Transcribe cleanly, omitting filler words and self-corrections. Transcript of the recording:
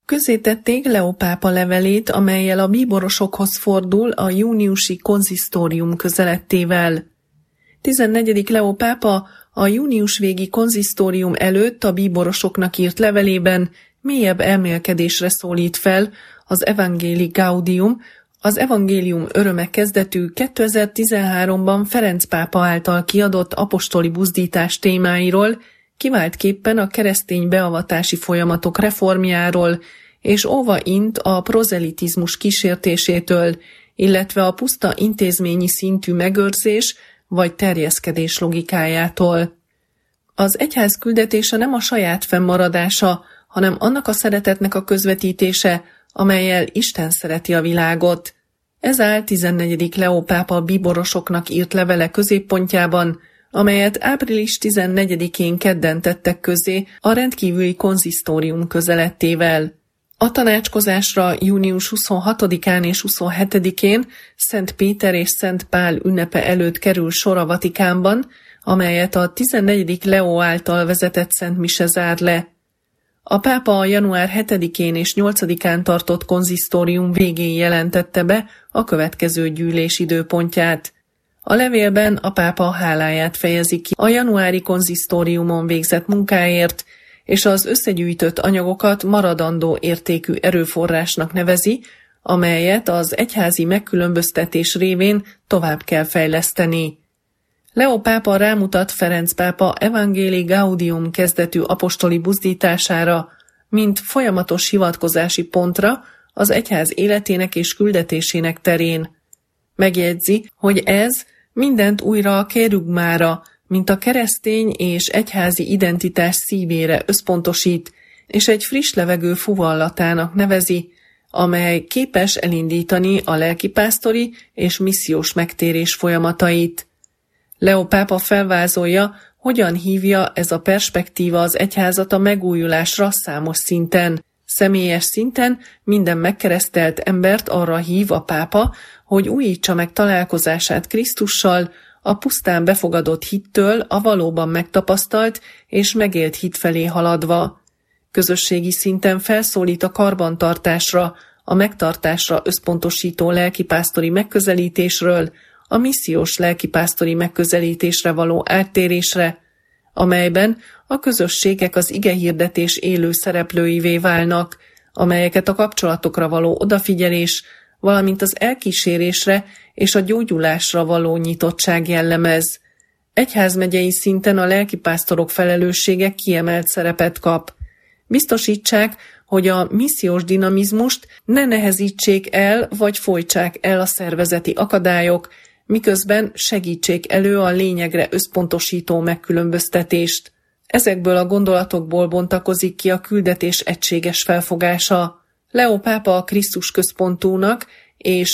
Közzétették Leó pápa levelét, amellyel a bíborosokhoz fordul a júniusi konzisztórium közelettével. 14. Leó pápa a június végi konzisztórium előtt a bíborosoknak írt levelében mélyebb elmélkedésre szólít fel az Evangelii Gaudium, az evangélium öröme kezdetű 2013-ban Ferenc pápa által kiadott apostoli buzdítás témáiról, kiváltképpen a keresztény beavatási folyamatok reformjáról, és óva int a prozelitizmus kísértésétől, illetve a puszta intézményi szintű megőrzés vagy terjeszkedés logikájától. Az egyház küldetése nem a saját fennmaradása, hanem annak a szeretetnek a közvetítése, amellyel Isten szereti a világot. Ez áll 14. Leó pápa bíborosoknak írt levele középpontjában, amelyet április 14-én kedden tettek közzé a rendkívüli konzisztórium közelettével. A tanácskozásra június 26-án és 27-én Szent Péter és Szent Pál ünnepe előtt kerül sor a Vatikánban, amelyet a 14. Leó által vezetett Szent Mise zár le. A pápa a január 7-én és 8-án tartott konzisztórium végén jelentette be a következő gyűlés időpontját. A levélben a pápa háláját fejezi ki a januári konzisztóriumon végzett munkáért, és az összegyűjtött anyagokat maradandó értékű erőforrásnak nevezi, amelyet az egyházi megkülönböztetés révén tovább kell fejleszteni. Leó pápa rámutat Ferenc pápa Evangelii Gaudium kezdetű apostoli buzdítására, mint folyamatos hivatkozási pontra az egyház életének és küldetésének terén. Megjegyzi, hogy ez mindent újra a kerugmára, mint a keresztény és egyházi identitás szívére összpontosít, és egy friss levegő fuvallatának nevezi, amely képes elindítani a lelkipásztori és missziós megtérés folyamatait. Leó pápa felvázolja, hogyan hívja ez a perspektíva az egyházat a megújulásra számos szinten. Személyes szinten minden megkeresztelt embert arra hív a pápa, hogy újítsa meg találkozását Krisztussal, a pusztán befogadott hittől a valóban megtapasztalt és megélt hit felé haladva. Közösségi szinten felszólít a karbantartásra, a megtartásra összpontosító lelkipásztori megközelítésről, a missziós lelkipásztori megközelítésre való áttérésre, amelyben a közösségek az igehirdetés élő szereplőivé válnak, amelyeket a kapcsolatokra való odafigyelés, valamint az elkísérésre és a gyógyulásra való nyitottság jellemez. Egyházmegyei szinten a lelkipásztorok felelőssége kiemelt szerepet kap. Biztosítsák, hogy a missziós dinamizmust ne nehezítsék el vagy folytsák el a szervezeti akadályok, miközben segítsék elő a lényegre összpontosító megkülönböztetést. Ezekből a gondolatokból bontakozik ki a küldetés egységes felfogása. Leó pápa a Krisztus központúnak és